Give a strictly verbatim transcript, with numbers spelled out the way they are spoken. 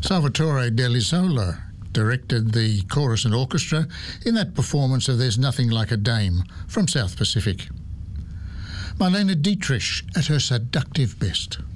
Salvatore Dell'Isola directed the chorus and orchestra in that performance of There's Nothing Like a Dame from South Pacific. Marlene Dietrich at her seductive best.